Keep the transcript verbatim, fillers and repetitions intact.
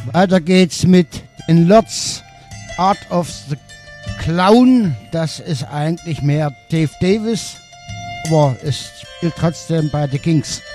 Weiter geht's mit den Lords, Art of the Clown. Das ist eigentlich mehr Dave Davis, aber es spielt trotzdem bei The Kings.